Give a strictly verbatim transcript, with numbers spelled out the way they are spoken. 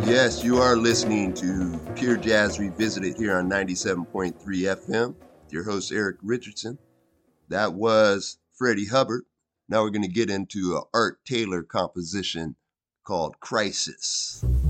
Yes, you are listening to Pure Jazz Revisited here on ninety-seven point three F M. Your host, Eric Richardson. That was Freddie Hubbard. Now we're going to get into an Art Taylor composition called Crisis.